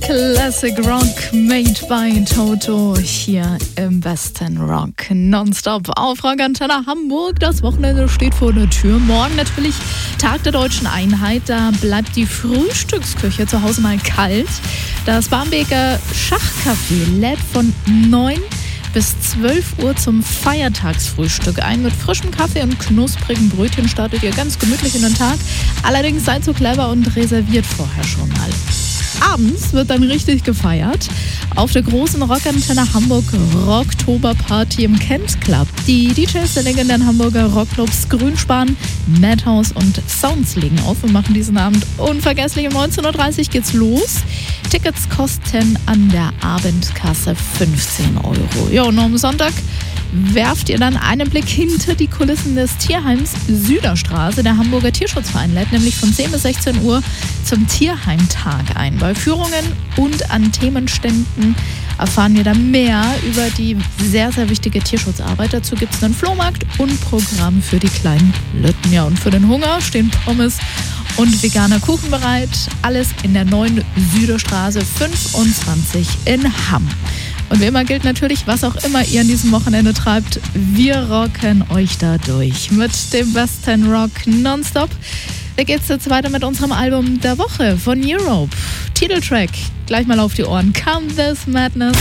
Classic Rock made by Toto hier im Besten Rock Nonstop auf Rock Antenne Hamburg. Das Wochenende steht vor der Tür. Morgen natürlich Tag der Deutschen Einheit. Da bleibt die Frühstücksküche zu Hause mal kalt. Das Barmbeker Schachcafé lädt von 9 bis 12 Uhr zum Feiertagsfrühstück ein. Mit frischem Kaffee und knusprigen Brötchen startet ihr ganz gemütlich in den Tag. Allerdings seid so clever und reserviert vorher schon mal. Abends wird dann richtig gefeiert auf der großen Rockantenne Hamburg Rocktoberparty im Kent Club. Die DJs der legendären Hamburger Rockclubs Grünspan, Madhouse und Sounds legen auf und machen diesen Abend unvergesslich. Um 19.30 Uhr geht's los. Tickets kosten an der Abendkasse 15 €. Ja, und am Sonntag werft ihr dann einen Blick hinter die Kulissen des Tierheims Süderstraße. Der Hamburger Tierschutzverein lädt nämlich von 10 bis 16 Uhr zum Tierheimtag ein. Bei Führungen und an Themenständen erfahren wir dann mehr über die sehr, sehr wichtige Tierschutzarbeit. Dazu gibt es einen Flohmarkt und Programm für die kleinen Lütten. Ja, und für den Hunger stehen Pommes und veganer Kuchen bereit. Alles in der neuen Süderstraße 25 in Hamm. Und wie immer gilt natürlich, was auch immer ihr an diesem Wochenende treibt, wir rocken euch da durch mit dem Besten Rock Nonstop. Da geht's jetzt weiter mit unserem Album der Woche von Europe. Titeltrack, gleich mal auf die Ohren. Come This Madness.